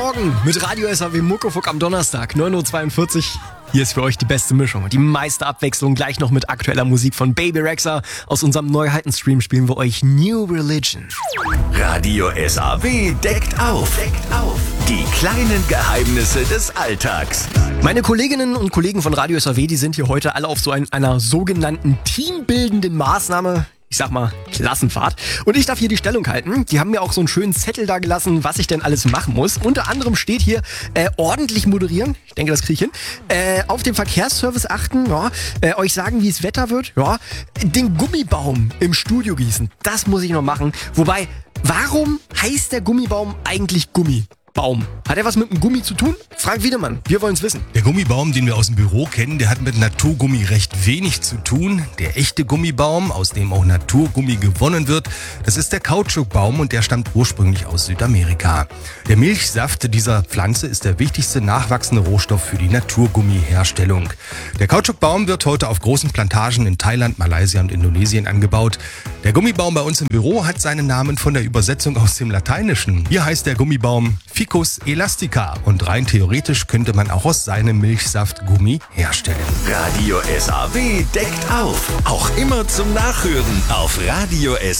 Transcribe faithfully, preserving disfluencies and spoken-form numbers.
Morgen mit Radio S A W Muckefuck am Donnerstag, neun Uhr zweiundvierzig. Hier ist für euch die beste Mischung und die meiste Abwechslung, gleich noch mit aktueller Musik von Baby Rexha. Aus unserem Neuheiten-Stream spielen wir euch New Religion. Radio S A W deckt auf. Deckt auf. Die kleinen Geheimnisse des Alltags. Meine Kolleginnen und Kollegen von Radio S A W, die sind hier heute alle auf so ein, einer sogenannten teambildenden Maßnahme. Ich sag mal, Klassenfahrt. Und ich darf hier die Stellung halten. Die haben mir auch so einen schönen Zettel da gelassen, was ich denn alles machen muss. Unter anderem steht hier, äh, ordentlich moderieren. Ich denke, das kriege ich hin. Äh, auf den Verkehrsservice achten. Ja. Äh, euch sagen, wie es Wetter wird. Ja. Den Gummibaum im Studio gießen. Das muss ich noch machen. Wobei, warum heißt der Gummibaum eigentlich Gummi? Baum. Hat er was mit dem Gummi zu tun? Frank Wiedemann, wir wollen es wissen. Der Gummibaum, den wir aus dem Büro kennen, der hat mit Naturgummi recht wenig zu tun. Der echte Gummibaum, aus dem auch Naturgummi gewonnen wird, das ist der Kautschukbaum und der stammt ursprünglich aus Südamerika. Der Milchsaft dieser Pflanze ist der wichtigste nachwachsende Rohstoff für die Naturgummiherstellung. Der Kautschukbaum wird heute auf großen Plantagen in Thailand, Malaysia und Indonesien angebaut. Der Gummibaum bei uns im Büro hat seinen Namen von der Übersetzung aus dem Lateinischen. Hier heißt der Gummibaum Ficus elastica und rein theoretisch könnte man auch aus seinem Milchsaft Gummi herstellen. Radio S A W deckt auf. Auch immer zum Nachhören auf Radio S A W.